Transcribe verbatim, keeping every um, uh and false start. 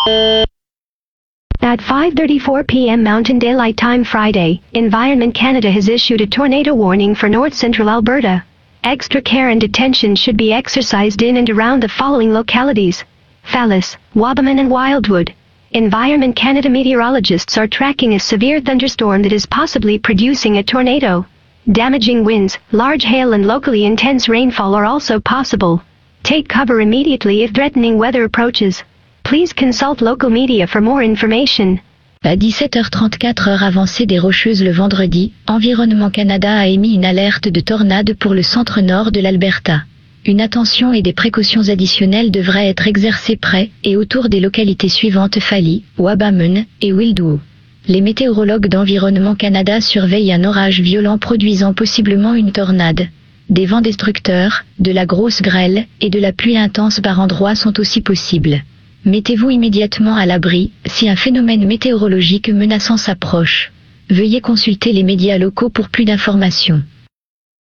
At five thirty-four p m Mountain Daylight Time Friday, Environment Canada has issued a tornado warning for north-central Alberta. Extra care and attention should be exercised in and around the following localities: Fallis, Wabamun and Wildwood. Environment Canada meteorologists are tracking a severe thunderstorm that is possibly producing a tornado. Damaging winds, large hail and locally intense rainfall are also possible. Take cover immediately if threatening weather approaches. Please consult local media for more information. À dix-sept heures trente-quatre heure avancée des Rocheuses le vendredi, Environnement Canada a émis une alerte de tornade pour le centre-nord de l'Alberta. Une attention et des précautions additionnelles devraient être exercées près et autour des localités suivantes: Fallis, Wabamun et Wildwood. Les météorologues d'Environnement Canada surveillent un orage violent produisant possiblement une tornade. Des vents destructeurs, de la grosse grêle et de la pluie intense par endroits sont aussi possibles. Mettez-vous immédiatement à l'abri si un phénomène météorologique menaçant s'approche. Veuillez consulter les médias locaux pour plus d'informations.